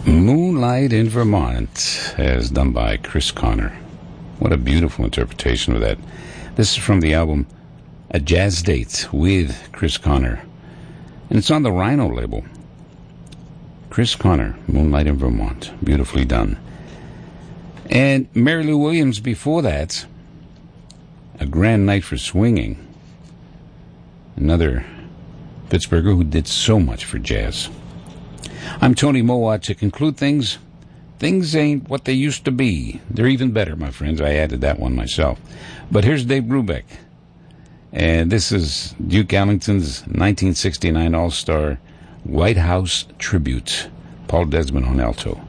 Moonlight in Vermont, as done by Chris Connor. What a beautiful interpretation of that. This is from the album A Jazz Date with Chris Connor. And it's on the Rhino label. Chris Connor, Moonlight in Vermont. Beautifully done. And Mary Lou Williams before that, A Grand Night for Swinging. Another Pittsburgher who did so much for jazz. I'm Tony Mowat. To conclude things ain't what they used to be. They're even better, my friends. I added that one myself. But here's Dave Brubeck. And this is Duke Ellington's 1969 All-Star White House Tribute. Paul Desmond on alto.